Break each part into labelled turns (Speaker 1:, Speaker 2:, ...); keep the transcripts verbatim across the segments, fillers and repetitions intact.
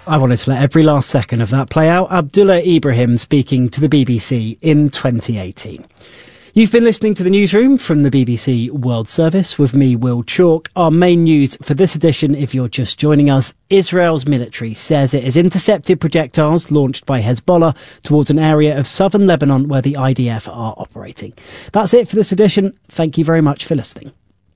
Speaker 1: I wanted to let every last second of that play out. Abdullah Ibrahim speaking to the B B C in twenty eighteen. You've been listening to the newsroom from the B B C World Service with me, Will Chalk. Our main news for this edition, if you're just joining us, Israel's military says it has intercepted projectiles launched by Hezbollah towards an area of southern Lebanon where the I D F are operating. That's it for this edition. Thank you very much for listening.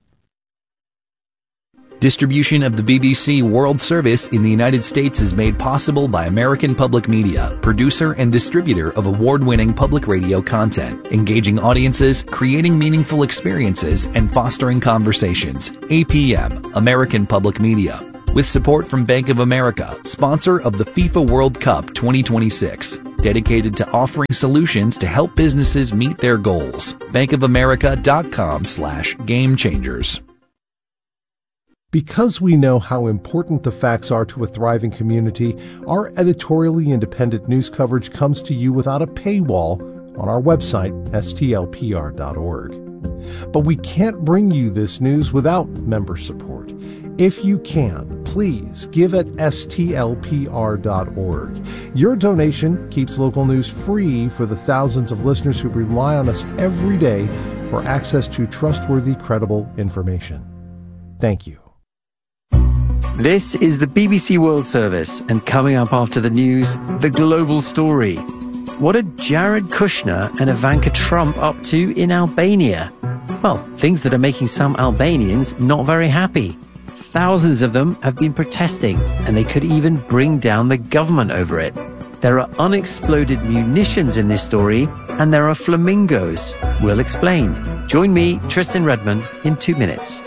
Speaker 2: Distribution of the B B C World Service in the United States is made possible by American Public Media, producer and distributor of award-winning public radio content, engaging audiences, creating meaningful experiences, and fostering conversations. A P M, American Public Media. With support from Bank of America, sponsor of the FIFA World Cup twenty twenty-six. Dedicated to offering solutions to help businesses meet their goals. bankofamerica.com slash game changers.
Speaker 3: Because we know how important the facts are to a thriving community, our editorially independent news coverage comes to you without a paywall on our website, S T L P R dot org. But we can't bring you this news without member support. If you can, please give at S T L P R dot org. Your donation keeps local news free for the thousands of listeners who rely on us every day for access to trustworthy, credible information. Thank you.
Speaker 4: This is the B B C World Service, and coming up after the news, the global story. What are Jared Kushner and Ivanka Trump up to in Albania? Well, things that are making some Albanians not very happy. Thousands of them have been protesting, and they could even bring down the government over it. There are unexploded munitions in this story, and there are flamingos. We'll explain. Join me, Tristan Redman, in two minutes.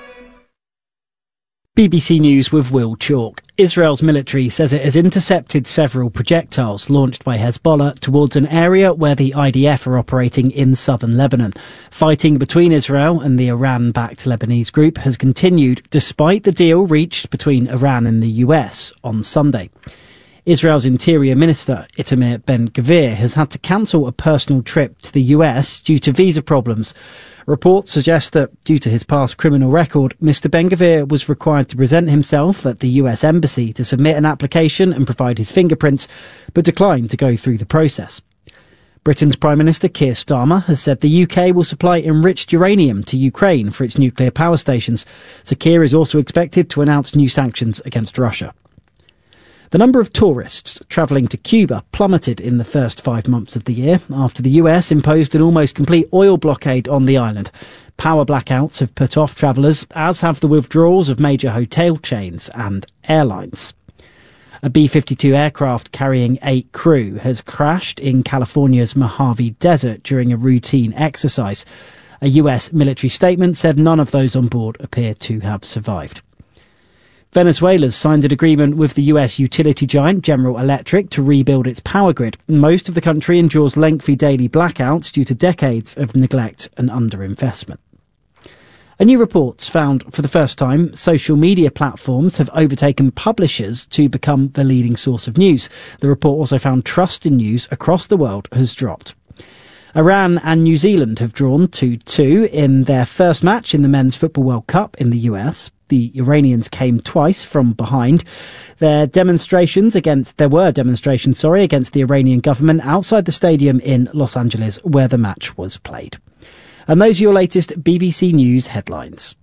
Speaker 1: B B C News with Will Chalk. Israel's military says it has intercepted several projectiles launched by Hezbollah towards an area where the I D F are operating in southern Lebanon. Fighting between Israel and the Iran-backed Lebanese group has continued despite the deal reached between Iran and the U S on Sunday. Israel's Interior Minister, Itamar Ben-Gvir, has had to cancel a personal trip to the U S due to visa problems. Reports suggest that, due to his past criminal record, Mister Ben-Gvir was required to present himself at the U S Embassy to submit an application and provide his fingerprints, but declined to go through the process. Britain's Prime Minister Keir Starmer has said the U K will supply enriched uranium to Ukraine for its nuclear power stations, so Keir is also expected to announce new sanctions against Russia. The number of tourists travelling to Cuba plummeted in the first five months of the year after the U S imposed an almost complete oil blockade on the island. Power blackouts have put off travellers, as have the withdrawals of major hotel chains and airlines. A B fifty-two aircraft carrying eight crew has crashed in California's Mojave Desert during a routine exercise. A U S military statement said none of those on board appear to have survived. Venezuela's signed an agreement with the U S utility giant General Electric to rebuild its power grid. Most of the country endures lengthy daily blackouts due to decades of neglect and underinvestment. A new report's found for the first time social media platforms have overtaken publishers to become the leading source of news. The report also found trust in news across the world has dropped. Iran and New Zealand have drawn two two in their first match in the Men's Football World Cup in the U S. The Iranians came twice from behind. Their demonstrations against, there were demonstrations, sorry, against the Iranian government outside the stadium in Los Angeles where the match was played. And those are your latest B B C News headlines.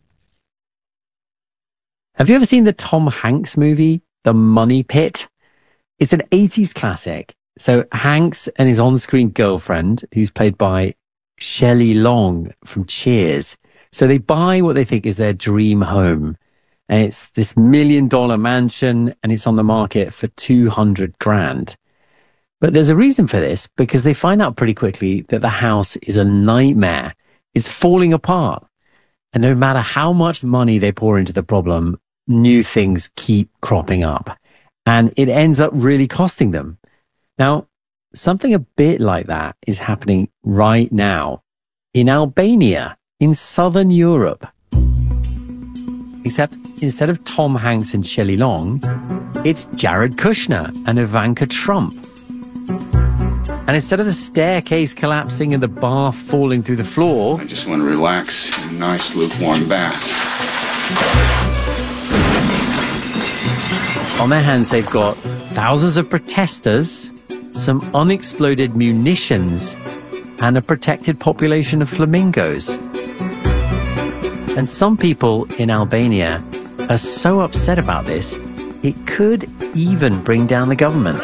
Speaker 4: Have you ever seen the Tom Hanks movie, The Money Pit? It's an eighties classic. So Hanks and his on-screen girlfriend, who's played by Shelley Long from Cheers, so they buy what they think is their dream home. And it's this million dollar mansion, and it's on the market for two hundred grand. But there's a reason for this, because they find out pretty quickly that the house is a nightmare. It's falling apart. And no matter how much money they pour into the problem, new things keep cropping up. And it ends up really costing them. Now, something a bit like that is happening right now in Albania, in southern Europe. Except instead of Tom Hanks and Shelley Long, it's Jared Kushner and Ivanka Trump. And instead of the staircase collapsing and the bath falling through the floor,
Speaker 5: I just want to relax in a nice lukewarm bath.
Speaker 4: On their hands, they've got thousands of protesters, some unexploded munitions, and a protected population of flamingos. And some people in Albania are so upset about this, it could even bring down the government.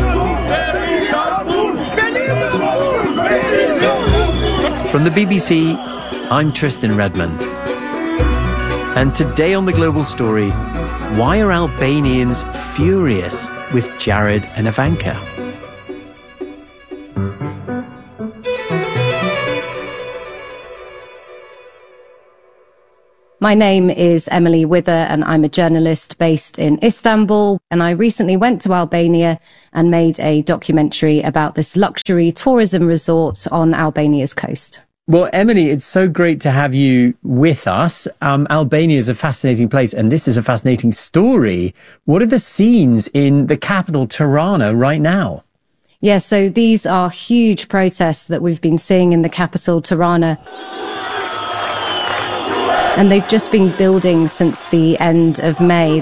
Speaker 4: From the B B C, I'm Tristan Redmond. And today on The Global Story, why are Albanians furious with Jared and Ivanka?
Speaker 6: My name is Emily Wither and I'm a journalist based in Istanbul, and I recently went to Albania and made a documentary about this luxury tourism resort on Albania's coast.
Speaker 4: Well, Emily, it's so great to have you with us. Um, Albania is a fascinating place, and this is a fascinating story. What are the scenes in the capital, Tirana, right now?
Speaker 6: Yeah, so these are huge protests that we've been seeing in the capital, Tirana. And they've just been building since the end of May.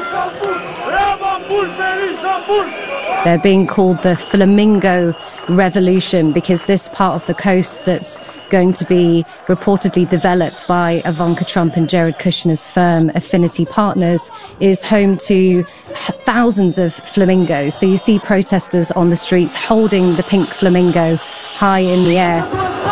Speaker 6: They're being called the Flamingo Revolution because this part of the coast that's going to be reportedly developed by Ivanka Trump and Jared Kushner's firm Affinity Partners is home to thousands of flamingos. So you see protesters on the streets holding the pink flamingo high in the air.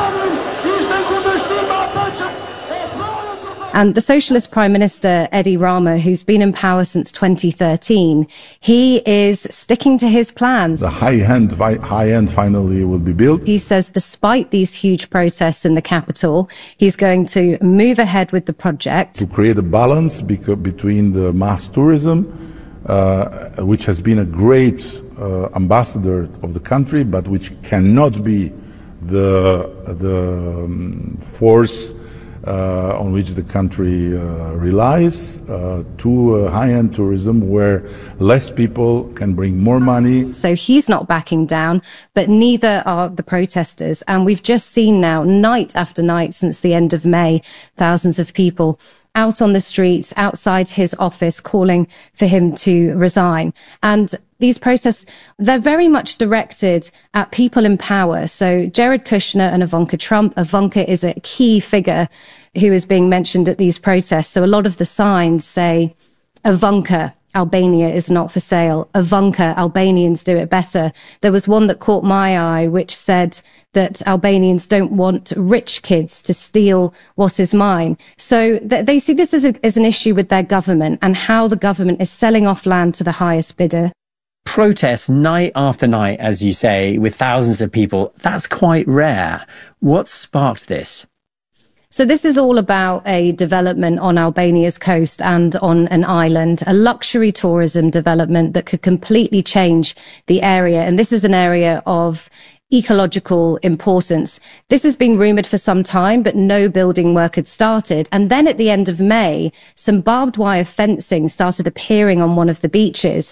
Speaker 6: And the Socialist Prime Minister, Edi Rama, who's been in power since twenty thirteen, he is sticking to his plans.
Speaker 7: The high-end high-end finally will be built.
Speaker 6: He says despite these huge protests in the capital, he's going to move ahead with the project.
Speaker 7: To create a balance between the mass tourism, uh, which has been a great uh, ambassador of the country, but which cannot be the, the um, force Uh, on which the country uh, relies, uh, to uh, high-end tourism where less people can bring more money.
Speaker 6: So he's not backing down, but neither are the protesters. And we've just seen now, night after night since the end of May, thousands of people out on the streets, outside his office, calling for him to resign. And these protests, they're very much directed at people in power. So Jared Kushner and Ivanka Trump. Ivanka is a key figure who is being mentioned at these protests. So a lot of the signs say, Ivanka, Albania is not for sale. Ivanka, Albanians do it better. There was one that caught my eye, which said that Albanians don't want rich kids to steal what is mine. So th- they see this as, a, as an issue with their government and how the government is selling off land to the highest bidder.
Speaker 4: Protests night after night, as you say, with thousands of people, that's quite rare. What sparked this?
Speaker 6: So this is all about a development on Albania's coast and on an island, a luxury tourism development that could completely change the area. And this is an area of ecological importance. This has been rumoured for some time, but no building work had started. And then at the end of May, some barbed wire fencing started appearing on one of the beaches.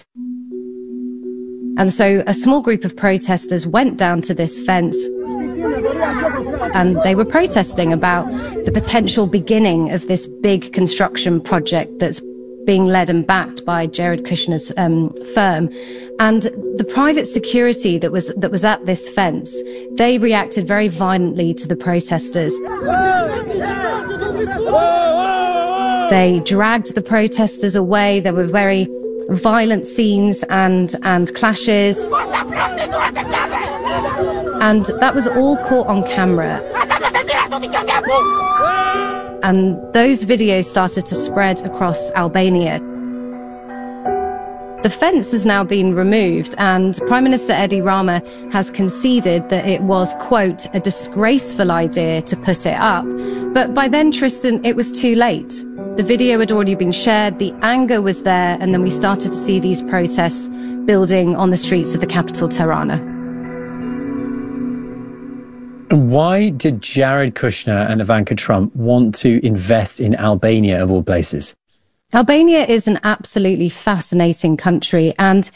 Speaker 6: And so a small group of protesters went down to this fence and they were protesting about the potential beginning of this big construction project that's being led and backed by Jared Kushner's um, firm. And the private security that was that was at this fence, they reacted very violently to the protesters. They dragged the protesters away. There were very violent scenes and and clashes. And that was all caught on camera. And those videos started to spread across Albania. The fence has now been removed, and Prime Minister Edi Rama has conceded that it was, quote, a disgraceful idea to put it up. But by then, Tristan, it was too late. The video had already been shared, the anger was there, and then we started to see these protests building on the streets of the capital, Tirana.
Speaker 4: Why did Jared Kushner and Ivanka Trump want to invest in Albania, of all places?
Speaker 6: Albania is an absolutely fascinating country, and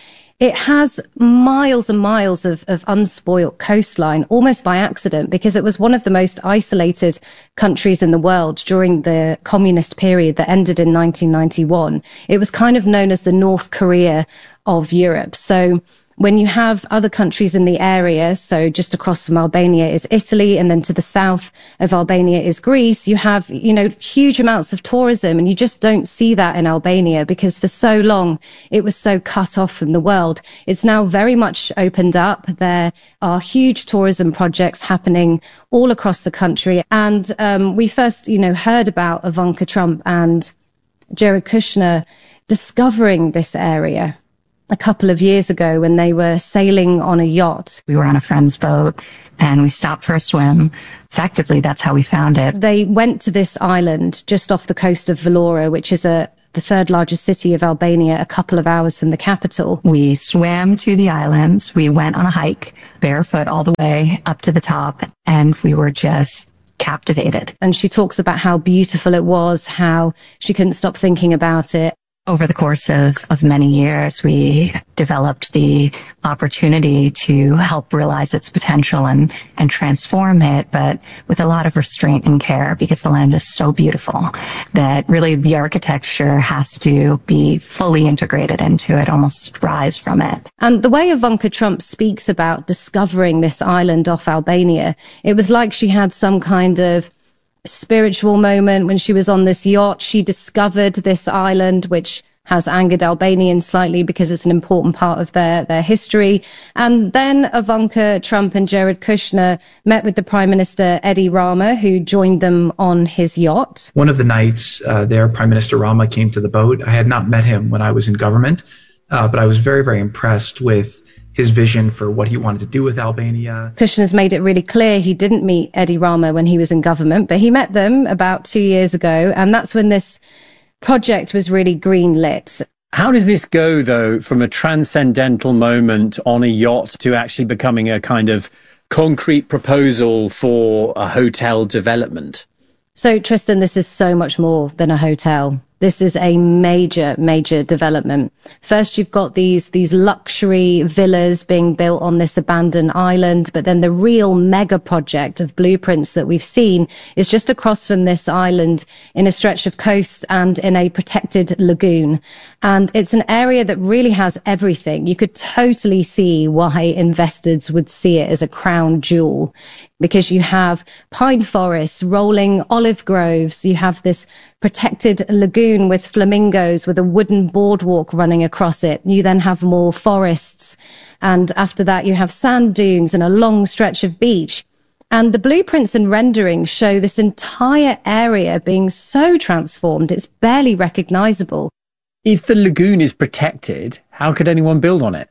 Speaker 6: it has miles and miles of, of unspoilt coastline, almost by accident, because it was one of the most isolated countries in the world during the communist period that ended in nineteen ninety-one. It was kind of known as the North Korea of Europe. So when you have other countries in the area, so just across from Albania is Italy, and then to the south of Albania is Greece, you have, you know, huge amounts of tourism, and you just don't see that in Albania because for so long it was so cut off from the world. It's now very much opened up. There are huge tourism projects happening all across the country. And um, we first, you know, heard about Ivanka Trump and Jared Kushner discovering this area a couple of years ago when they were sailing on a yacht.
Speaker 8: We were on a friend's boat and we stopped for a swim. Effectively, that's how we found it.
Speaker 6: They went to this island just off the coast of Vlora, which is a the third largest city of Albania, a couple of hours from the capital.
Speaker 8: We swam to the islands. We went on a hike, barefoot all the way up to the top, and we were just captivated.
Speaker 6: And she talks about how beautiful it was, how she couldn't stop thinking about it.
Speaker 8: Over the course of, of many years, we developed the opportunity to help realize its potential and, and transform it, but with a lot of restraint and care, because the land is so beautiful that really the architecture has to be fully integrated into it, almost rise from it.
Speaker 6: And the way Ivanka Trump speaks about discovering this island off Albania, it was like she had some kind of spiritual moment when she was on this yacht. She discovered this island, which has angered Albanians slightly because it's an important part of their, their history. And then Ivanka Trump and Jared Kushner met with the Prime Minister Edi Rama, who joined them on his yacht.
Speaker 9: One of the nights uh, there, Prime Minister Rama came to the boat. I had not met him when I was in government, uh, but I was very, very impressed with his vision for what he wanted to do with Albania.
Speaker 6: Kushner's made it really clear he didn't meet Edi Rama when he was in government, but he met them about two years ago, and that's when this project was really greenlit.
Speaker 4: How does this go, though, from a transcendental moment on a yacht to actually becoming a kind of concrete proposal for a hotel development?
Speaker 6: So, Tristan, this is so much more than a hotel. This is a major, major development. First, you've got these, these luxury villas being built on this abandoned island, but then the real mega project of blueprints that we've seen is just across from this island in a stretch of coast and in a protected lagoon. And it's an area that really has everything. You could totally see why investors would see it as a crown jewel, because you have pine forests, rolling olive groves, you have this protected lagoon with flamingos with a wooden boardwalk running across it. You then have more forests. And after that, you have sand dunes and a long stretch of beach. And the blueprints and renderings show this entire area being so transformed, it's barely recognizable.
Speaker 4: If the lagoon is protected, how could anyone build on it?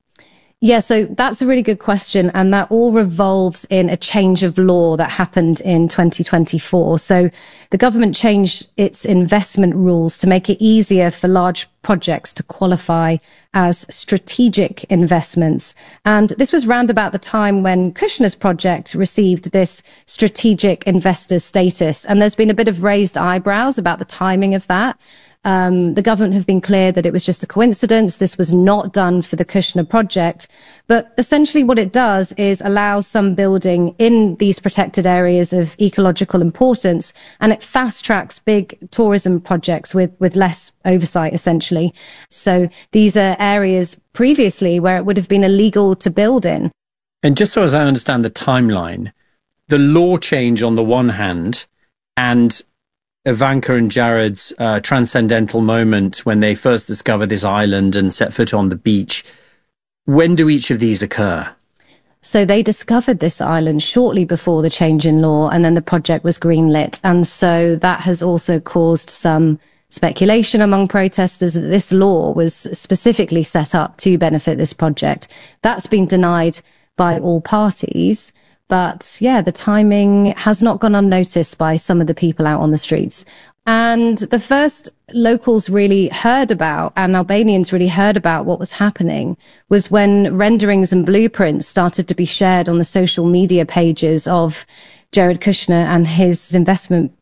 Speaker 6: Yeah, so that's a really good question. And that all revolves in a change of law that happened in twenty twenty-four. So the government changed its investment rules to make it easier for large projects to qualify as strategic investments. And this was round about the time when Kushner's project received this strategic investor status. And there's been a bit of raised eyebrows about the timing of that. Um, the government have been clear that it was just a coincidence. This was not done for the Kushner project. But essentially what it does is allow some building in these protected areas of ecological importance, and it fast tracks big tourism projects with, with less oversight, essentially. So these are areas previously where it would have been illegal to build in.
Speaker 4: And just so as I understand the timeline, the law change on the one hand and Ivanka and Jared's uh, transcendental moment when they first discover this island and set foot on the beach, when do each of these occur?
Speaker 6: So they discovered this island shortly before the change in law, and then the project was greenlit. And so that has also caused some speculation among protesters that this law was specifically set up to benefit this project. That's been denied by all parties. But yeah, the timing has not gone unnoticed by some of the people out on the streets. And the first locals really heard about, and Albanians really heard about what was happening, was when renderings and blueprints started to be shared on the social media pages of Jared Kushner and his investment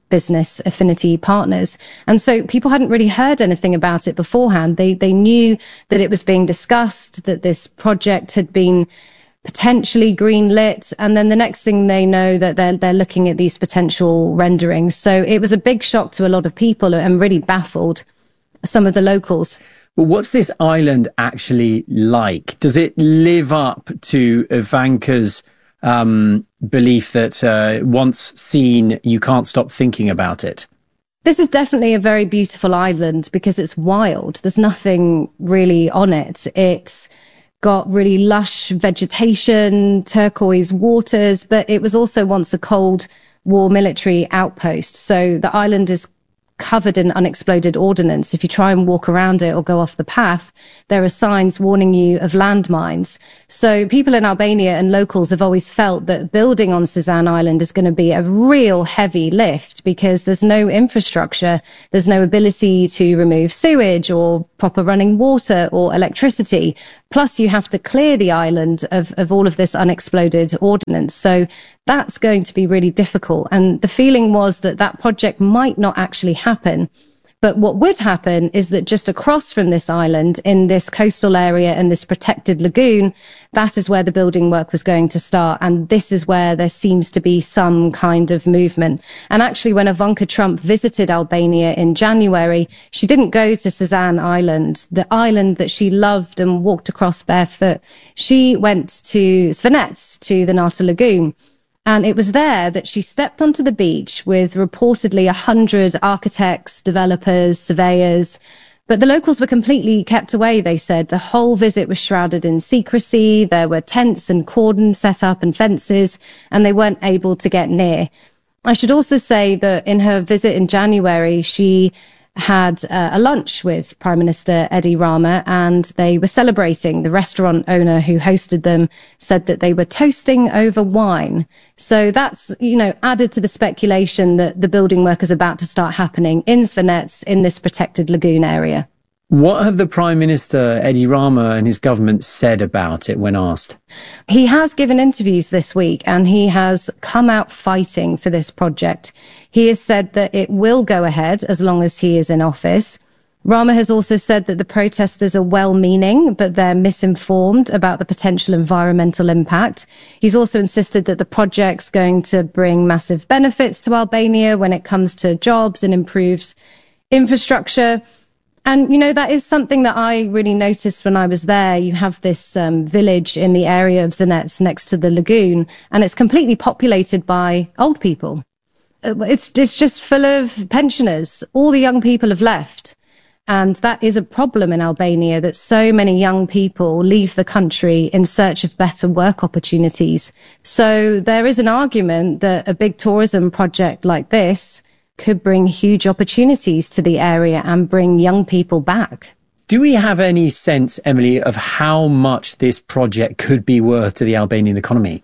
Speaker 6: business affinity partners. And so people hadn't really heard anything about it beforehand. They, they knew that it was being discussed, that this project had been potentially greenlit, and then the next thing they know that they're they're looking at these potential renderings. So it was a big shock to a lot of people and really baffled some of the locals.
Speaker 4: Well, what's this island actually like? Does it live up to Ivanka's um, belief that uh, once seen, you can't stop thinking about it?
Speaker 6: This is definitely a very beautiful island because it's wild. There's nothing really on it. It's got really lush vegetation, turquoise waters, but it was also once a Cold War military outpost. So the island is covered in unexploded ordnance. If you try and walk around it or go off the path, there are signs warning you of landmines. So people in Albania and locals have always felt that building on Sazan Island is going to be a real heavy lift because there's no infrastructure, there's no ability to remove sewage or proper running water or electricity. Plus, you have to clear the island of, of all of this unexploded ordnance. So that's going to be really difficult. And the feeling was that that project might not actually happen. But what would happen is that just across from this island, in this coastal area and this protected lagoon, that is where the building work was going to start. And this is where there seems to be some kind of movement. And actually, when Ivanka Trump visited Albania in January, she didn't go to Sazan Island, the island that she loved and walked across barefoot. She went to Svanets, to the Nata Lagoon. And it was there that she stepped onto the beach with reportedly a hundred architects, developers, surveyors. But the locals were completely kept away, they said. The whole visit was shrouded in secrecy. There were tents and cordon set up and fences, and they weren't able to get near. I should also say that in her visit in January, she had uh, a lunch with Prime Minister Edi Rama, and they were celebrating. The restaurant owner who hosted them said that they were toasting over wine. So that's, you know, added to the speculation that the building work is about to start happening in Svanets, in this protected lagoon area.
Speaker 4: What have the Prime Minister, Edi Rama, and his government said about it when asked?
Speaker 6: He has given interviews this week and he has come out fighting for this project. He has said that it will go ahead as long as he is in office. Rama has also said that the protesters are well-meaning, but they're misinformed about the potential environmental impact. He's also insisted that the project's going to bring massive benefits to Albania when it comes to jobs and improves infrastructure. And, you know, that is something that I really noticed when I was there. You have this um, village in the area of Svanets next to the lagoon, and it's completely populated by old people. It's, it's just full of pensioners. All the young people have left. And that is a problem in Albania, that so many young people leave the country in search of better work opportunities. So there is an argument that a big tourism project like this could bring huge opportunities to the area and bring young people back.
Speaker 4: Do we have any sense, Emily, of how much this project could be worth to the Albanian economy?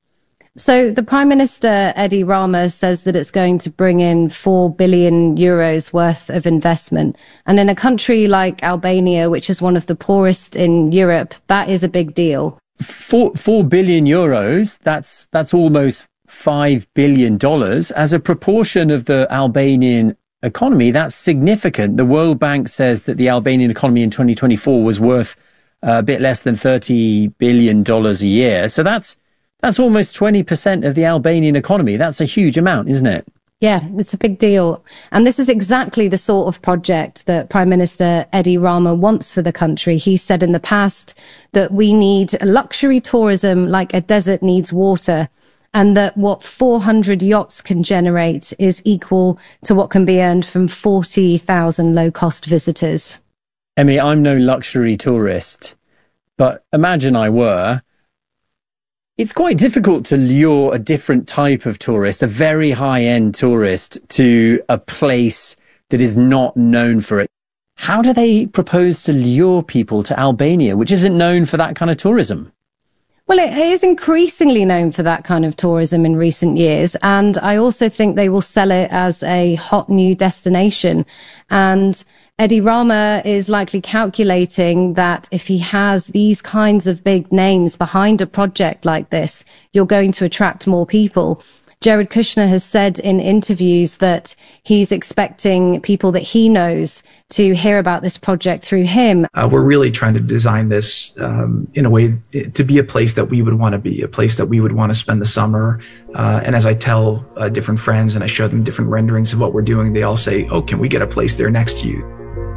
Speaker 6: So the Prime Minister, Edi Rama, says that it's going to bring in four billion euros worth of investment. And in a country like Albania, which is one of the poorest in Europe, that is a big deal.
Speaker 4: Four, four billion euros, that's, that's almost five billion dollars. As a proportion of the Albanian economy, that's significant. The World Bank says that the Albanian economy in twenty twenty-four was worth a bit less than thirty billion dollars a year. So that's that's almost twenty percent of the Albanian economy. That's a huge amount, isn't it?
Speaker 6: Yeah, it's a big deal. And this is exactly the sort of project that Prime Minister Edi Rama wants for the country. He said in the past that we need luxury tourism like a desert needs water, and that what four hundred yachts can generate is equal to what can be earned from forty thousand low-cost visitors.
Speaker 4: Emily, I'm no luxury tourist, but imagine I were. It's quite difficult to lure a different type of tourist, a very high-end tourist, to a place that is not known for it. How do they propose to lure people to Albania, which isn't known for that kind of tourism?
Speaker 6: Well, it is increasingly known for that kind of tourism in recent years. And I also think they will sell it as a hot new destination. And Edi Rama is likely calculating that if he has these kinds of big names behind a project like this, you're going to attract more people. Jared Kushner has said in interviews that he's expecting people that he knows to hear about this project through him.
Speaker 9: Uh, we're really trying to design this um, in a way to be a place that we would want to be, a place that we would want to spend the summer. Uh, and as I tell uh, different friends and I show them different renderings of what we're doing, they all say, oh, can we get a place there next to you?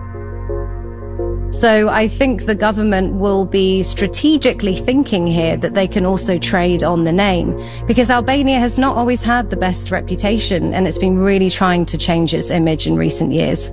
Speaker 6: So I think the government will be strategically thinking here that they can also trade on the name, because Albania has not always had the best reputation and it's been really trying to change its image in recent years.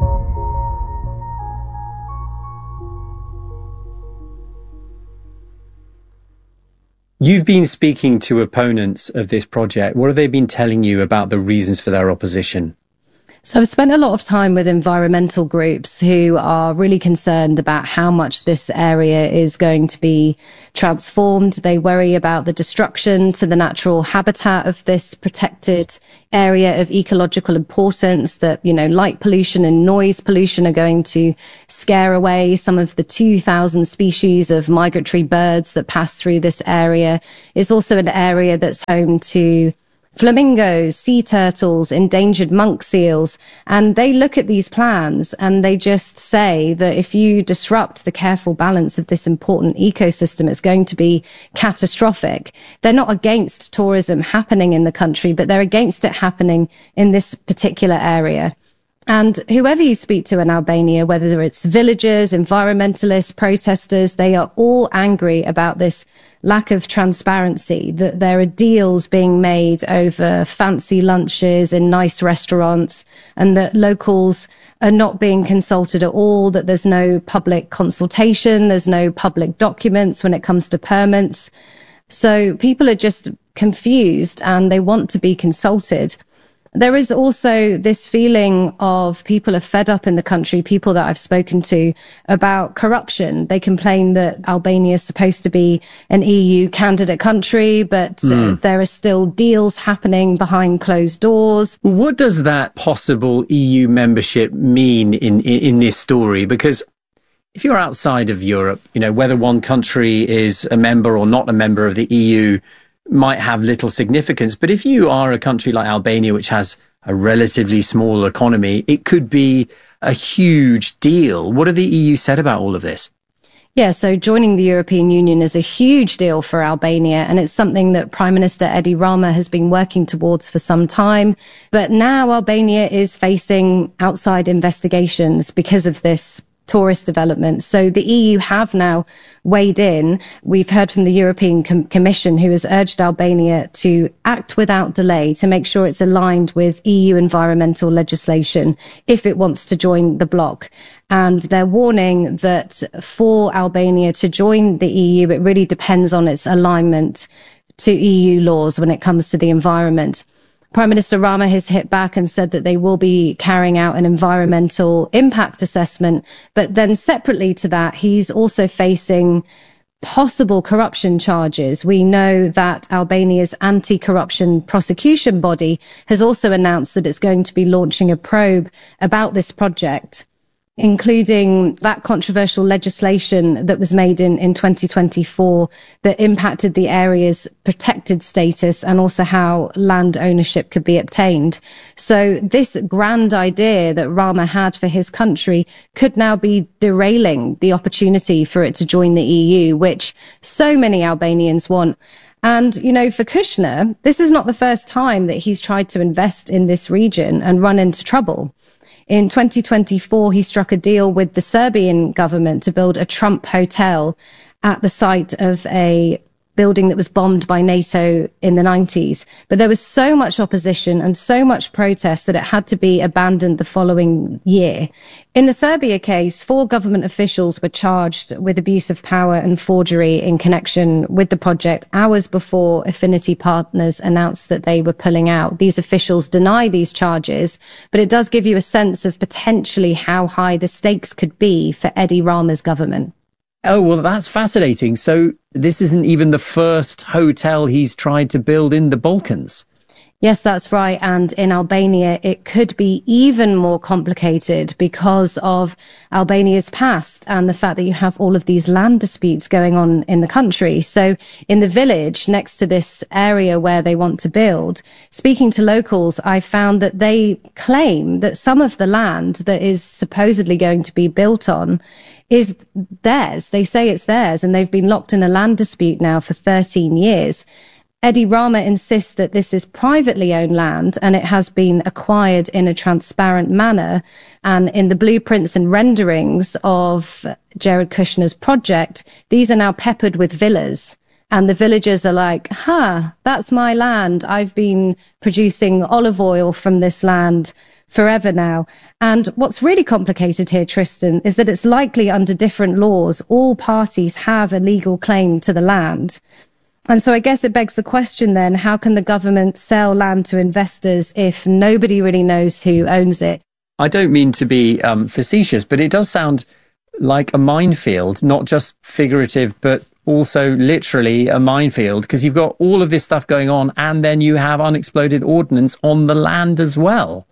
Speaker 4: You've been speaking to opponents of this project. What have they been telling you about the reasons for their opposition?
Speaker 6: So I've spent a lot of time with environmental groups who are really concerned about how much this area is going to be transformed. They worry about the destruction to the natural habitat of this protected area of ecological importance, that, you know, light pollution and noise pollution are going to scare away some of the two thousand species of migratory birds that pass through this area. It's also an area that's home to flamingos, sea turtles, endangered monk seals, and they look at these plans and they just say that if you disrupt the careful balance of this important ecosystem, it's going to be catastrophic. They're not against tourism happening in the country, but they're against it happening in this particular area. And whoever you speak to in Albania, whether it's villagers, environmentalists, protesters, they are all angry about this lack of transparency, that there are deals being made over fancy lunches in nice restaurants, and that locals are not being consulted at all, that there's no public consultation, there's no public documents when it comes to permits. So people are just confused and they want to be consulted. There is also this feeling of people are fed up in the country, people that I've spoken to, about corruption. They complain that Albania is supposed to be an E U candidate country, but mm. uh, there are still deals happening behind closed doors.
Speaker 4: What does that possible E U membership mean in, in, in this story? Because if you're outside of Europe, you know, whether one country is a member or not a member of the E U might have little significance. But if you are a country like Albania, which has a relatively small economy, it could be a huge deal. What have the E U said about all of this?
Speaker 6: Yeah, so joining the European Union is a huge deal for Albania, and it's something that Prime Minister Edi Rama has been working towards for some time. But now Albania is facing outside investigations because of this tourist development. So the E U have now weighed in. We've heard from the European Com- Commission, who has urged Albania to act without delay to make sure it's aligned with E U environmental legislation if it wants to join the bloc. And they're warning that for Albania to join the E U, it really depends on its alignment to E U laws when it comes to the environment. Prime Minister Rama has hit back and said that they will be carrying out an environmental impact assessment. But then separately to that, he's also facing possible corruption charges. We know that Albania's anti-corruption prosecution body has also announced that it's going to be launching a probe about this project, including that controversial legislation that was made in, in twenty twenty-four that impacted the area's protected status and also how land ownership could be obtained. So this grand idea that Rama had for his country could now be derailing the opportunity for it to join the E U, which so many Albanians want. And, you know, for Kushner, this is not the first time that he's tried to invest in this region and run into trouble. In twenty twenty-four, he struck a deal with the Serbian government to build a Trump hotel at the site of a building that was bombed by NATO in the nineties. But there was so much opposition and so much protest that it had to be abandoned the following year. In the Serbia case, four government officials were charged with abuse of power and forgery in connection with the project hours before Affinity Partners announced that they were pulling out. These officials deny these charges, but it does give you a sense of potentially how high the stakes could be for Edi Rama's government.
Speaker 4: Oh, well, that's fascinating. So this isn't even the first hotel he's tried to build in the Balkans.
Speaker 6: Yes, that's right. And in Albania, it could be even more complicated because of Albania's past and the fact that you have all of these land disputes going on in the country. So in the village next to this area where they want to build, speaking to locals, I found that they claim that some of the land that is supposedly going to be built on is theirs. They say it's theirs, and they've been locked in a land dispute now for thirteen years. Edi Rama insists that this is privately owned land and it has been acquired in a transparent manner. And in the blueprints and renderings of Jared Kushner's project, these are now peppered with villas. And the villagers are like, huh, that's my land. I've been producing olive oil from this land forever now. And what's really complicated here, Tristan, is that it's likely under different laws, all parties have a legal claim to the land. And so I guess it begs the question then, how can the government sell land to investors if nobody really knows who owns it?
Speaker 4: I don't mean to be um, facetious, but it does sound like a minefield, not just figurative, but also literally a minefield, because you've got all of this stuff going on and then you have unexploded ordnance on the land as well.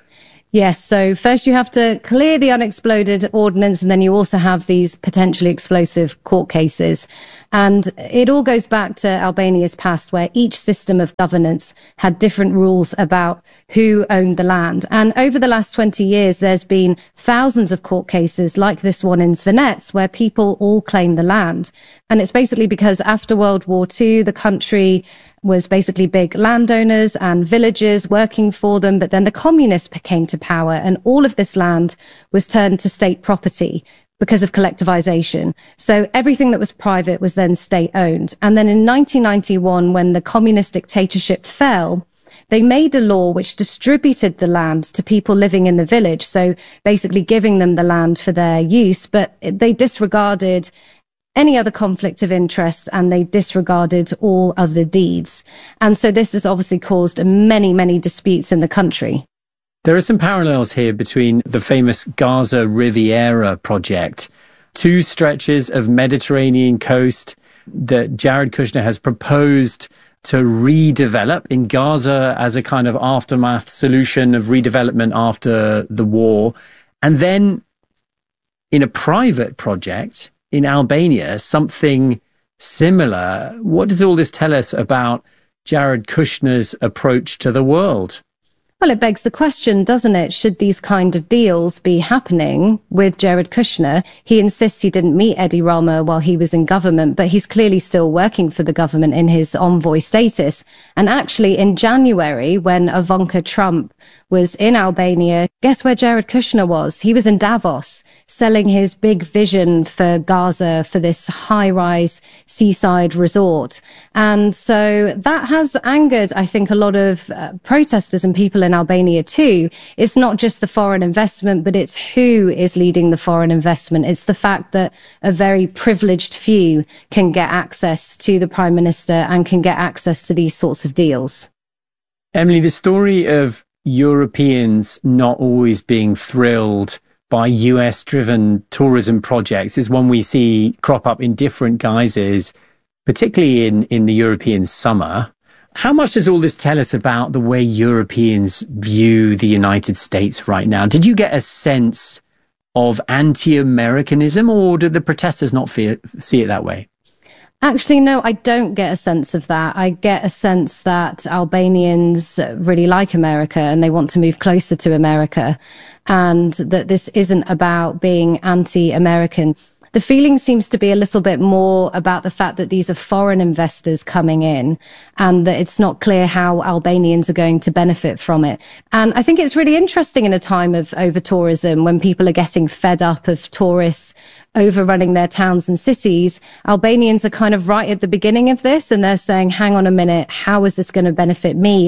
Speaker 6: Yes, so first you have to clear the unexploded ordnance, and then you also have these potentially explosive court cases. And it all goes back to Albania's past, where each system of governance had different rules about who owned the land. And over the last twenty years, there's been thousands of court cases like this one in Svenets, where people all claim the land. And it's basically because after World War Two, the country was basically big landowners and villagers working for them. But then the communists came to power and all of this land was turned to state property because of collectivization. So everything that was private was then state owned. And then in nineteen ninety-one, when the communist dictatorship fell, they made a law which distributed the land to people living in the village. So basically giving them the land for their use, but they disregarded any other conflict of interest and they disregarded all other deeds. And so this has obviously caused many, many disputes in the country.
Speaker 4: There are some parallels here between the famous Gaza Riviera project, two stretches of Mediterranean coast that Jared Kushner has proposed to redevelop in Gaza as a kind of aftermath solution of redevelopment after the war. And then in a private project in Albania, something similar. What does all this tell us about Jared Kushner's approach to the world?
Speaker 6: Well, it begs the question, doesn't it? Should these kind of deals be happening with Jared Kushner? He insists he didn't meet Edi Rama while he was in government, but he's clearly still working for the government in his envoy status. And actually, in January, when Ivanka Trump was in Albania, guess where Jared Kushner was? He was in Davos, selling his big vision for Gaza, for this high-rise seaside resort. And so that has angered, I think, a lot of uh, protesters and people in Albania too. It's not just the foreign investment, but it's who is leading the foreign investment. It's the fact that a very privileged few can get access to the Prime Minister and can get access to these sorts of deals.
Speaker 4: Emily, the story of Europeans not always being thrilled by U S-driven tourism projects is one we see crop up in different guises, particularly in, in the European summer. How much does all this tell us about the way Europeans view the United States right now? Did you get a sense of anti-Americanism, or did the protesters not feel, see it that way?
Speaker 6: Actually, no, I don't get a sense of that. I get a sense that Albanians really like America and they want to move closer to America, and that this isn't about being anti-American. The feeling seems to be a little bit more about the fact that these are foreign investors coming in and that it's not clear how Albanians are going to benefit from it. And I think it's really interesting in a time of over-tourism, when people are getting fed up of tourists overrunning their towns and cities. Albanians are kind of right at the beginning of this, and they're saying, hang on a minute, how is this going to benefit me?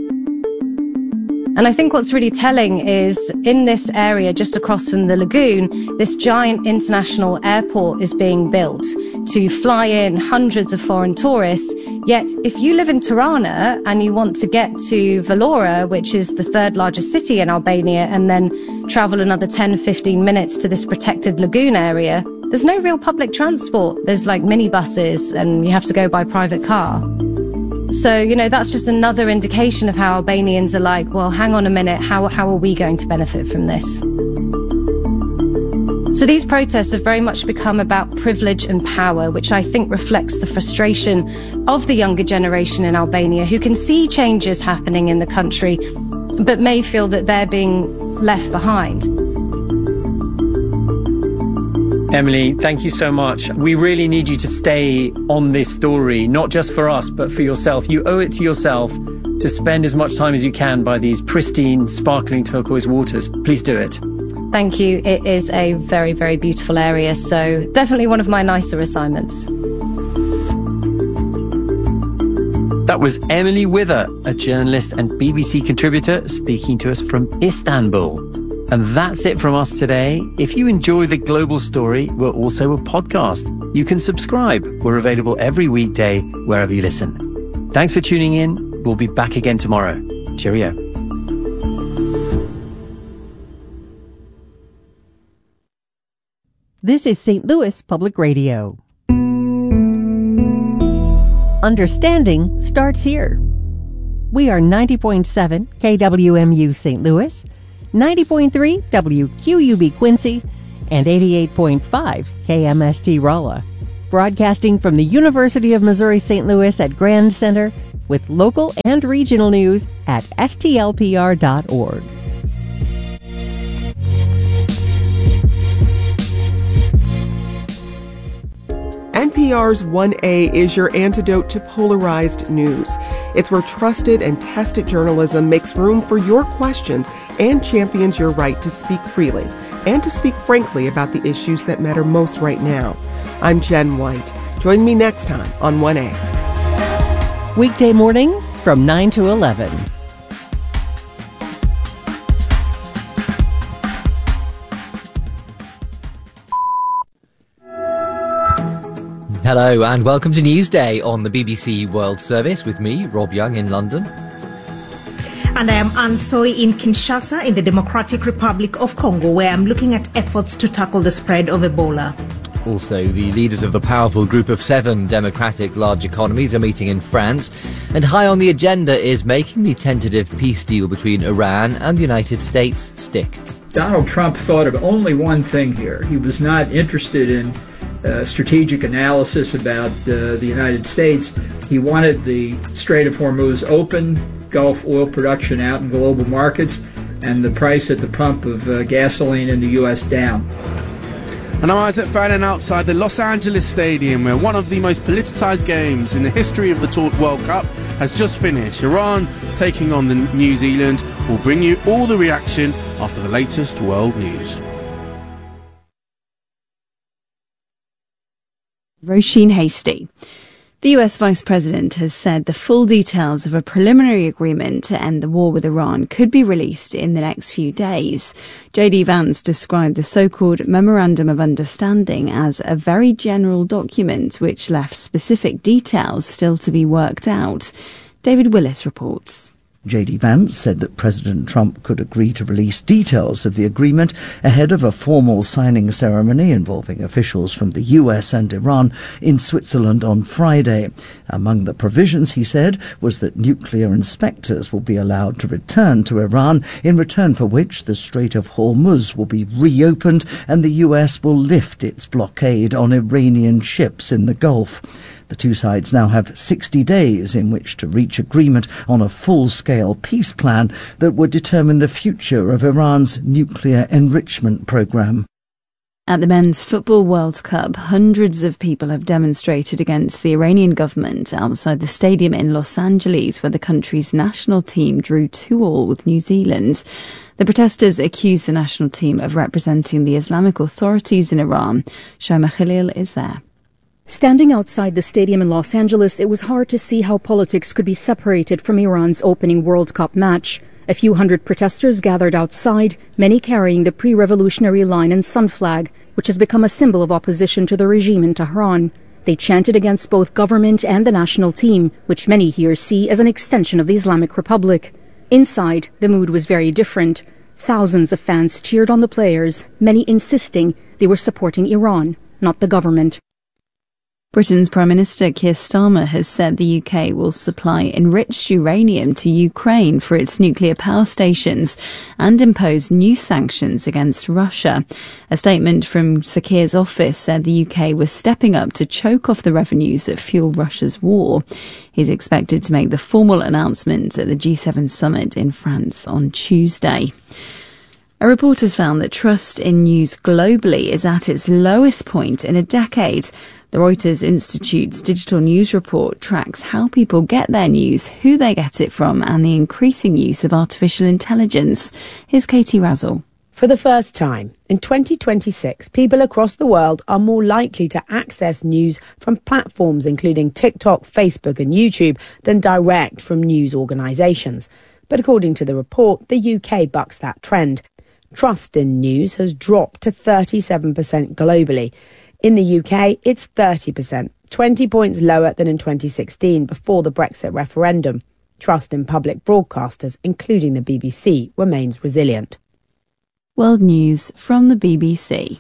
Speaker 6: And I think what's really telling is in this area just across from the lagoon, this giant international airport is being built to fly in hundreds of foreign tourists. Yet if you live in Tirana and you want to get to Vlora, which is the third largest city in Albania, and then travel another ten, fifteen minutes to this protected lagoon area, there's no real public transport. There's like minibuses and you have to go by private car. So, you know, that's just another indication of how Albanians are like, well, hang on a minute, how, how are we going to benefit from this? So these protests have very much become about privilege and power, which I think reflects the frustration of the younger generation in Albania, who can see changes happening in the country, but may feel that they're being left behind.
Speaker 4: Emily, thank you so much. We really need you to stay on this story, not just for us, but for yourself. You owe it to yourself to spend as much time as you can by these pristine, sparkling turquoise waters. Please do it.
Speaker 6: Thank you. It is a very, very beautiful area, so definitely one of my nicer assignments.
Speaker 4: That was Emily Wither, a journalist and B B C contributor, speaking to us from Istanbul. And that's it from us today. If you enjoy The Global Story, we're also a podcast. You can subscribe. We're available every weekday, wherever you listen. Thanks for tuning in. We'll be back again tomorrow. Cheerio.
Speaker 10: This is Saint Louis Public Radio. Understanding starts here. We are ninety point seven K W M U Saint Louis, ninety point three W Q U B Quincy, and eighty-eight point five K M S T Rolla. Broadcasting from the University of Missouri Saint Louis at Grand Center with local and regional news at S T L P R dot org.
Speaker 11: N P R's one A is your antidote to polarized news. It's where trusted and tested journalism makes room for your questions and champions your right to speak freely and to speak frankly about the issues that matter most right now. I'm Jen White. Join me next time on one A.
Speaker 10: Weekday mornings from nine to eleven.
Speaker 12: Hello and welcome to Newsday on the B B C World Service with me, Rob Young in London.
Speaker 13: And I am Ann Soy in Kinshasa in the Democratic Republic of Congo, where I'm looking at efforts to tackle the spread of Ebola.
Speaker 12: Also, the leaders of the powerful Group of Seven democratic large economies are meeting in France, and high on the agenda is making the tentative peace deal between Iran and the United States stick.
Speaker 14: Donald Trump thought of only one thing here. He was not interested in uh, strategic analysis about uh, the United States. He wanted the Strait of Hormuz open, Gulf oil production out in global markets, and the price at the pump of uh, gasoline in the U S down.
Speaker 15: And I'm Isaac Fannin outside the Los Angeles Stadium, where one of the most politicised games in the history of the World Cup has just finished. Iran taking on the New Zealand. Will bring you all the reaction after the latest world news.
Speaker 16: Roisin Hastie. The U S Vice President has said the full details of a preliminary agreement to end the war with Iran could be released in the next few days. J D Vance described the so-called Memorandum of Understanding as a very general document which left specific details still to be worked out. David Willis reports.
Speaker 17: J D Vance said that President Trump could agree to release details of the agreement ahead of a formal signing ceremony involving officials from the U S and Iran in Switzerland on Friday. Among the provisions, he said, was that nuclear inspectors will be allowed to return to Iran, in return for which the Strait of Hormuz will be reopened and the U S will lift its blockade on Iranian ships in the Gulf. The two sides now have sixty days in which to reach agreement on a full-scale peace plan that would determine the future of Iran's nuclear enrichment program.
Speaker 16: At the Men's Football World Cup, hundreds of people have demonstrated against the Iranian government outside the stadium in Los Angeles, where the country's national team drew two all with New Zealand. The protesters accuse the national team of representing the Islamic authorities in Iran. Shaima Khalil is there.
Speaker 18: Standing outside the stadium in Los Angeles, it was hard to see how politics could be separated from Iran's opening World Cup match. A few hundred protesters gathered outside, many carrying the pre-revolutionary Lion and Sun flag, which has become a symbol of opposition to the regime in Tehran. They chanted against both government and the national team, which many here see as an extension of the Islamic Republic. Inside, the mood was very different. Thousands of fans cheered on the players, many insisting they were supporting Iran, not the government.
Speaker 16: Britain's Prime Minister Keir Starmer has said the U K will supply enriched uranium to Ukraine for its nuclear power stations and impose new sanctions against Russia. A statement from Sir Keir's office said the U K was stepping up to choke off the revenues that fuel Russia's war. He's expected to make the formal announcement at the G seven summit in France on Tuesday. A report has found that trust in news globally is at its lowest point in a decade. The Reuters Institute's digital news report tracks how people get their news, who they get it from, and the increasing use of artificial intelligence. Here's Katie Razzle.
Speaker 19: For the first time, in twenty twenty-six, people across the world are more likely to access news from platforms including TikTok, Facebook and YouTube than direct from news organisations. But according to the report, the U K bucks that trend. Trust in news has dropped to thirty-seven percent globally. In the U K, it's thirty percent, twenty points lower than in twenty sixteen before the Brexit referendum. Trust in public broadcasters, including the B B C, remains resilient.
Speaker 16: World News from the B B C.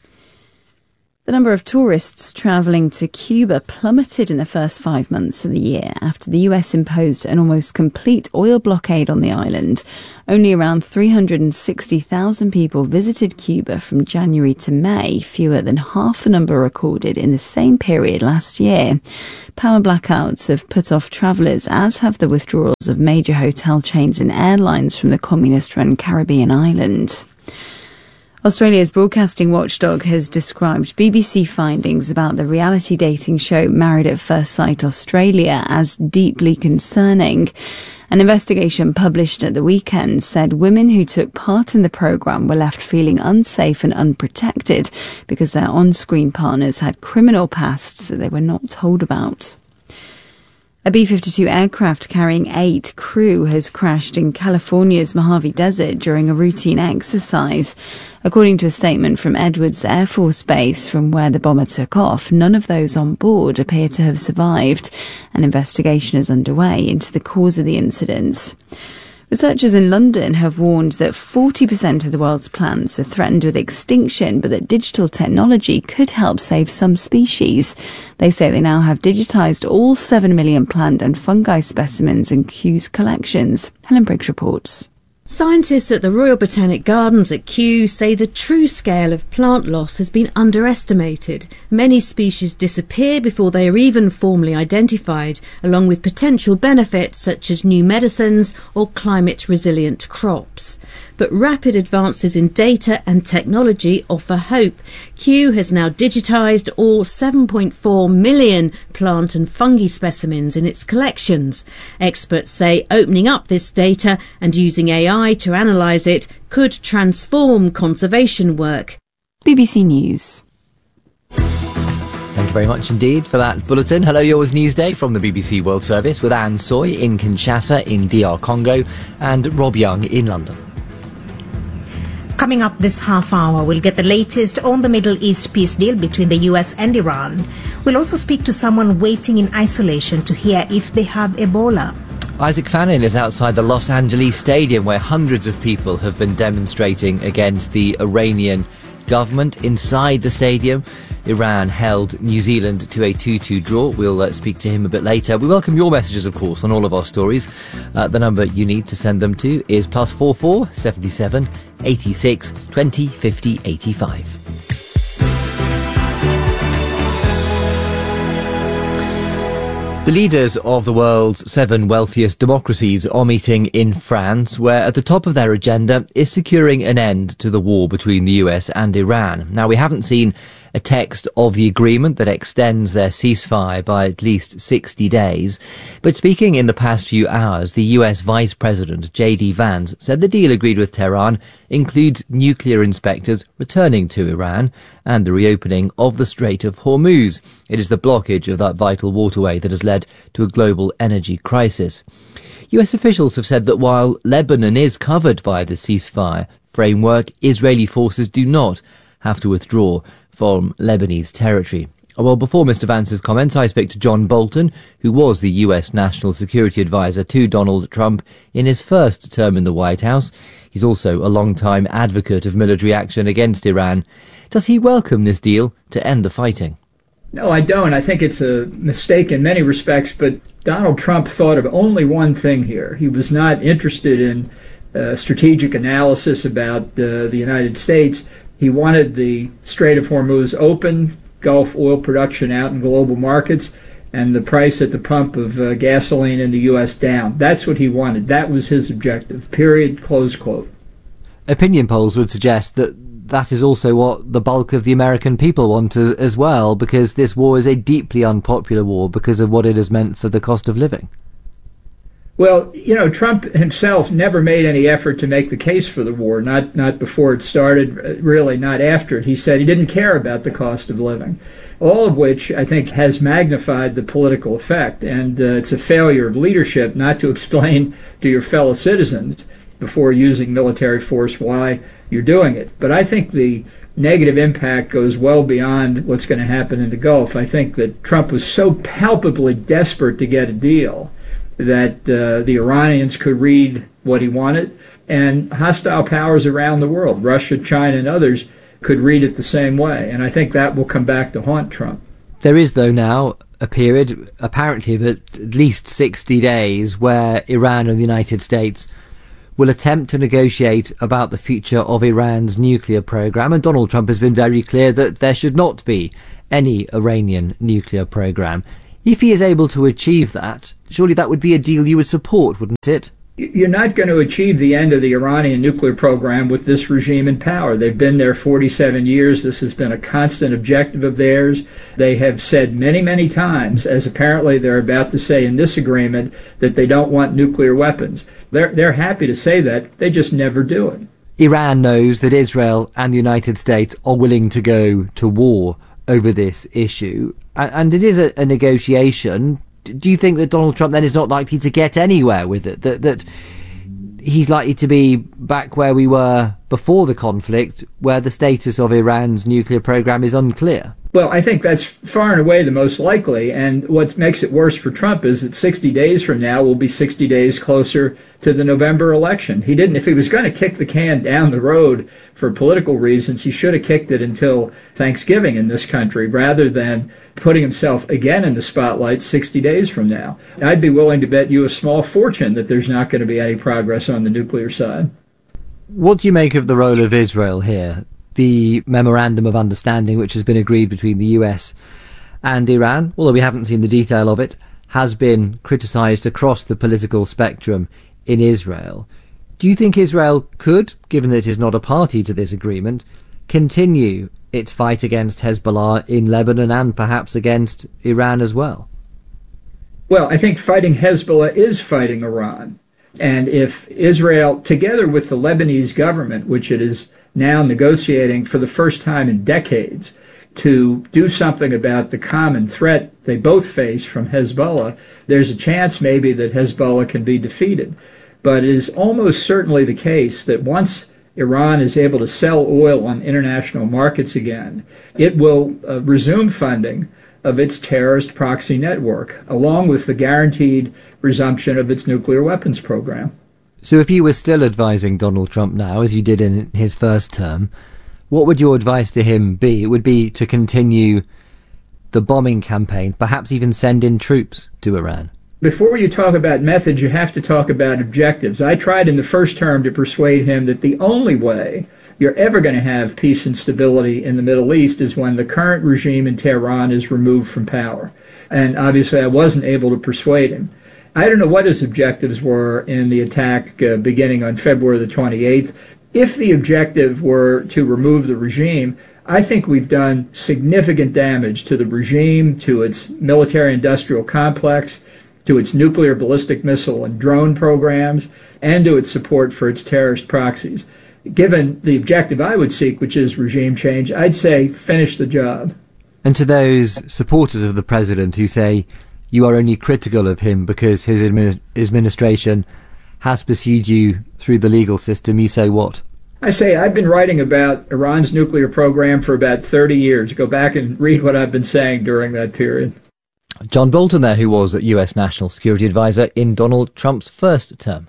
Speaker 16: The number of tourists travelling to Cuba plummeted in the first five months of the year after the U S imposed an almost complete oil blockade on the island. Only around three hundred sixty thousand people visited Cuba from January to May, fewer than half the number recorded in the same period last year. Power blackouts have put off travellers, as have the withdrawals of major hotel chains and airlines from the communist-run Caribbean island. Australia's broadcasting watchdog has described B B C findings about the reality dating show Married at First Sight Australia as deeply concerning. An investigation published at the weekend said women who took part in the programme were left feeling unsafe and unprotected because their on-screen partners had criminal pasts that they were not told about. A B fifty-two aircraft carrying eight crew has crashed in California's Mojave Desert during a routine exercise. According to a statement from Edwards Air Force Base, from where the bomber took off, none of those on board appear to have survived. An investigation is underway into the cause of the incident. Researchers in London have warned that forty percent of the world's plants are threatened with extinction, but that digital technology could help save some species. They say they now have digitised all seven million plant and fungi specimens in Kew's collections. Helen Briggs reports.
Speaker 20: Scientists at the Royal Botanic Gardens at Kew say the true scale of plant loss has been underestimated. Many species disappear before they are even formally identified, along with potential benefits such as new medicines or climate-resilient crops. But rapid advances in data and technology offer hope. Kew has now digitised all seven point four million plant and fungi specimens in its collections. Experts say opening up this data and using A I to analyse it could transform conservation work.
Speaker 16: B B C News.
Speaker 12: Thank you very much indeed for that bulletin. Hello, yours Newsday from the B B C World Service with Anne Soy in Kinshasa in D R Congo and Rob Young in London.
Speaker 13: Coming up this half hour, we'll get the latest on the Middle East peace deal between the U S and Iran. We'll also speak to someone waiting in isolation to hear if they have Ebola.
Speaker 12: Isaac Fannin is outside the Los Angeles Stadium, where hundreds of people have been demonstrating against the Iranian government. Inside the stadium, Iran held New Zealand to a two two draw. We'll uh, speak to him a bit later. We welcome your messages, of course, on all of our stories. Uh, the number you need to send them to is plus four four seventy seven eighty six twenty fifty eighty five. The leaders of the world's seven wealthiest democracies are meeting in France, where at the top of their agenda is securing an end to the war between the U S and Iran. Now, we haven't seen a text of the agreement that extends their ceasefire by at least sixty days. But speaking in the past few hours, the U S Vice President J D Vance said the deal agreed with Tehran includes nuclear inspectors returning to Iran and the reopening of the Strait of Hormuz. It is the blockage of that vital waterway that has led to a global energy crisis. U S officials have said that while Lebanon is covered by the ceasefire framework, Israeli forces do not have to withdraw from Lebanese territory. Well, before Mister Vance's comments, I spoke to John Bolton, who was the U S National Security Advisor to Donald Trump in his first term in the White House. He's also a long-time advocate of military action against Iran. Does he welcome this deal to end the fighting?
Speaker 14: No, I don't. I think it's a mistake in many respects, but Donald Trump thought of only one thing here. He was not interested in uh, strategic analysis about uh, the United States. He wanted the Strait of Hormuz open, Gulf oil production out in global markets, and the price at the pump of uh, gasoline in the U S down. That's what he wanted. That was his objective, period, close quote.
Speaker 12: Opinion polls would suggest that that is also what the bulk of the American people want as, as well, because this war is a deeply unpopular war because of what it has meant for the cost of living.
Speaker 14: Well, you know, Trump himself never made any effort to make the case for the war, not not before it started, really not after it. He said he didn't care about the cost of living, all of which I think has magnified the political effect. And uh, it's a failure of leadership not to explain to your fellow citizens before using military force why you're doing it. But I think the negative impact goes well beyond what's going to happen in the Gulf. I think that Trump was so palpably desperate to get a deal that uh, the Iranians could read what he wanted, and hostile powers around the world, Russia, China, and others, could read it the same way. And I think that will come back to haunt Trump.
Speaker 12: There is, though, now a period, apparently, of at least sixty days where Iran and the United States will attempt to negotiate about the future of Iran's nuclear program, and Donald Trump has been very clear that there should not be any Iranian nuclear program. If he is able to achieve that, surely that would be a deal you would support, wouldn't it?
Speaker 14: You're not going to achieve the end of the Iranian nuclear program with this regime in power. They've been there forty-seven years. This has been a constant objective of theirs. They have said many, many times, as apparently they're about to say in this agreement, that they don't want nuclear weapons. They're, they're happy to say that. They just never do it.
Speaker 12: Iran knows that Israel and the United States are willing to go to war over this issue, and, and it is a, a negotiation. Do you think that Donald Trump then is not likely to get anywhere with it? That that he's likely to be back where we were before the conflict, where the status of Iran's nuclear program is unclear?
Speaker 14: Well, I think that's far and away the most likely, and what makes it worse for Trump is that sixty days from now will be sixty days closer to the November election. He didn't, if he was going to kick the can down the road for political reasons, he should have kicked it until Thanksgiving in this country, rather than putting himself again in the spotlight sixty days from now. I'd be willing to bet you a small fortune that there's not going to be any progress on the nuclear side.
Speaker 12: What do you make of the role of Israel here? The memorandum of understanding which has been agreed between the U S and Iran, although we haven't seen the detail of it, has been criticised across the political spectrum in Israel. Do you think Israel could, given that it is not a party to this agreement, continue its fight against Hezbollah in Lebanon and perhaps against Iran as well?
Speaker 14: Well, I think fighting Hezbollah is fighting Iran. And if Israel, together with the Lebanese government, which it is now negotiating for the first time in decades to do something about the common threat they both face from Hezbollah, there's a chance maybe that Hezbollah can be defeated. But it is almost certainly the case that once Iran is able to sell oil on international markets again, it will uh, resume funding of its terrorist proxy network, along with the guaranteed resumption of its nuclear weapons program.
Speaker 12: So if you were still advising Donald Trump now, as you did in his first term, what would your advice to him be? It would be to continue the bombing campaign, perhaps even send in troops to Iran.
Speaker 14: Before you talk about methods, you have to talk about objectives. I tried in the first term to persuade him that the only way you're ever going to have peace and stability in the Middle East is when the current regime in Tehran is removed from power. And obviously I wasn't able to persuade him. I don't know what his objectives were in the attack uh, beginning on February the twenty-eighth. If the objective were to remove the regime, I think we've done significant damage to the regime, to its military-industrial complex, to its nuclear, ballistic missile, and drone programs, and to its support for its terrorist proxies. Given the objective I would seek, which is regime change, I'd say finish the job.
Speaker 12: And to those supporters of the president who say you are only critical of him because his admi- administration has pursued you through the legal system, you say what?
Speaker 14: I say I've been writing about Iran's nuclear program for about thirty years. Go back and read what I've been saying during that period.
Speaker 12: John Bolton there, who was a U S National Security Advisor in Donald Trump's first term.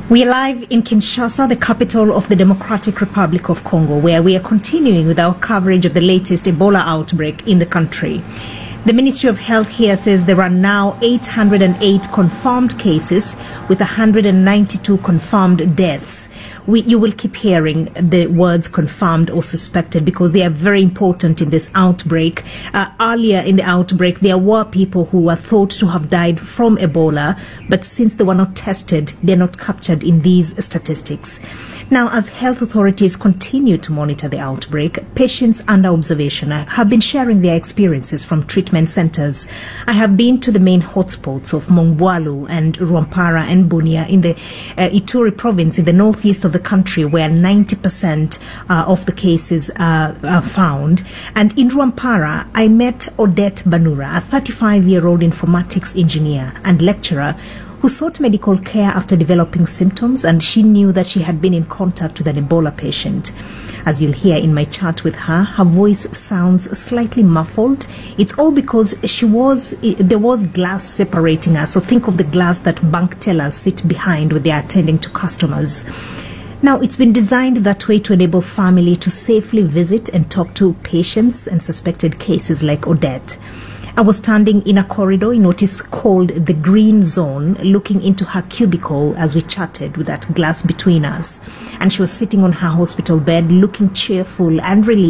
Speaker 13: We are live in Kinshasa, the capital of the Democratic Republic of Congo, where we are continuing with our coverage of the latest Ebola outbreak in the country. The Ministry of Health here says there are now eight hundred eight confirmed cases with one hundred ninety-two confirmed deaths. We, you will keep hearing the words confirmed or suspected because they are very important in this outbreak. Uh, earlier in the outbreak, there were people who were thought to have died from Ebola, but since they were not tested, they're not captured in these statistics. Now, as health authorities continue to monitor the outbreak, patients under observation have been sharing their experiences from treatment centers. I have been to the main hotspots of Mongwalu and Rwampara and Bunia in the uh, Ituri province in the northeast of the country, where ninety percent uh, of the cases uh, are found. And in Rwampara, I met Odette Banura, a thirty-five-year-old informatics engineer and lecturer who sought medical care after developing symptoms, and she knew that she had been in contact with an Ebola patient. As you'll hear in my chat with her, her voice sounds slightly muffled. It's all because she was there was glass separating us. So think of the glass that bank tellers sit behind when they are attending to customers. Now, it's been designed that way to enable family to safely visit and talk to patients and suspected cases like Odette. I was standing in a corridor in what is called the green zone, looking into her cubicle as we chatted with that glass between us. And she was sitting on her hospital bed, looking cheerful and relieved.